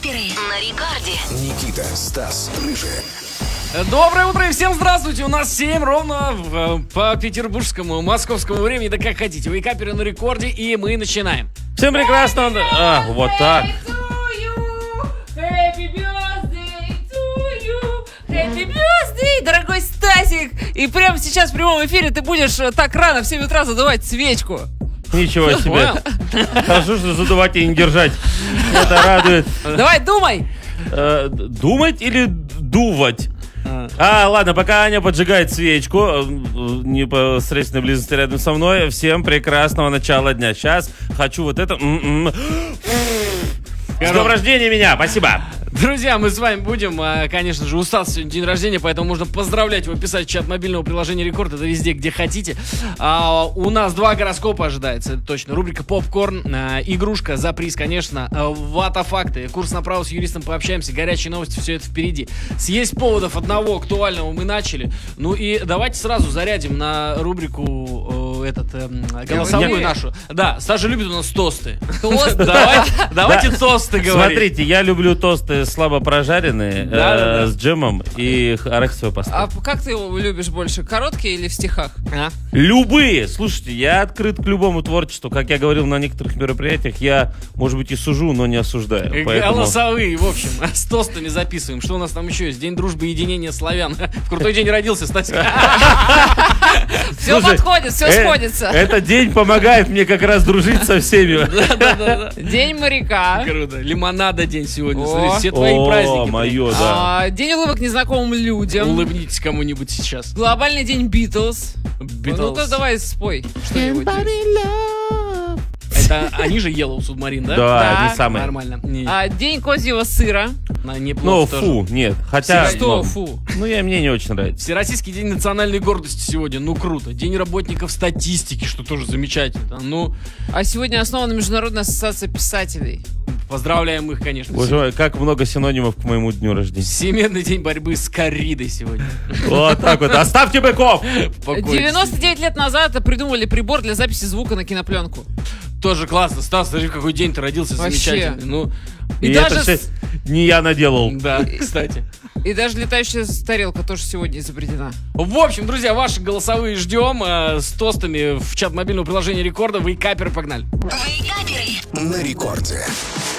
Вейкаперы на рекорде. Никита, Стас, Рыжий. Доброе утро и всем здравствуйте. У нас 7 ровно по петербургскому, московскому времени. Да как хотите. Вейкаперы на рекорде, и мы начинаем. Всем прекрасно. Вот так. Happy birthday, дорогой Стасик! И прямо сейчас в прямом эфире ты будешь так рано в 7 утра задувать свечку. Ничего себе. Хорошо, что задувать и не держать. Это радует. Давай, думай! Думать или дувать? Ладно, пока Аня поджигает свечку непосредственно близости рядом со мной, всем прекрасного начала дня. Сейчас хочу вот это... С днем рождения меня, спасибо. Друзья, мы с вами будем, конечно же, у Стаса сегодня день рождения, поэтому можно поздравлять его, писать в чат мобильного приложения Рекорд, это везде, где хотите. У нас 2 гороскопа ожидается, это точно. Рубрика «Попкорн», игрушка за приз, конечно, ватафакты, курс направо, с юристом пообщаемся, горячие новости, все это впереди. Съесть поводов одного актуального мы начали. Ну и давайте сразу зарядим на рубрику голосовую нашу. Да, Стас же любит у нас тосты. Тосты? Давайте тосты говорить. Смотрите, я люблю тосты слабо прожаренные, с джемом и арахисовой пастой. А как ты его любишь больше, короткие или в стихах? Любые! Слушайте, я открыт к любому творчеству. Как я говорил на некоторых мероприятиях, я, может быть, и сужу, но не осуждаю. Поэтому... Голосовые, в общем, с тостами записываем. Что у нас там еще есть? День дружбы и единения славян. В крутой день родился, Стасик. Все подходит, все сходится. Этот день помогает мне как раз дружить со всеми. День моряка. Круто. Лимонада день сегодня. Смотри, все твои праздники. Мое, да. День улыбок незнакомым людям. Улыбнитесь кому-нибудь сейчас. Глобальный день Битлз. Ну-ка давай спой что-нибудь. Это они же Yellow Submarine, да? Да, они самые. Нормально. День козьего сыра. Ну, фу, нет. Хотя... Что, фу? Ну, мне не очень нравится. Всероссийский день национальной гордости сегодня. Ну, круто. День работников статистики, что тоже замечательно. Ну, а сегодня основана Международная ассоциация писателей. Поздравляем их, конечно. Боже мой, как много синонимов к моему дню рождения. Всемирный день борьбы с корридой сегодня. Вот так вот. Оставьте быков! 99 лет назад придумали прибор для записи звука на кинопленку. Тоже классно. Стас, смотри, в какой день ты родился. Вообще. Замечательный. Ну, и даже... это все не я наделал. Да, кстати. И даже летающая тарелка тоже сегодня изобретена. В общем, друзья, ваши голосовые ждем с тостами в чат мобильного приложения Рекорда. Вейкаперы, погнали. Вейкаперы На рекорде.